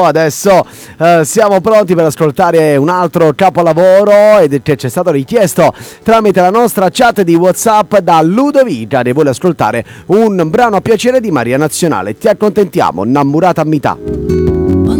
Adesso siamo pronti per ascoltare un altro capolavoro ed che ci è stato richiesto tramite la nostra chat di WhatsApp da Ludovica, che vuole ascoltare un brano a piacere di Maria Nazionale. Ti accontentiamo, Innamorata a metà.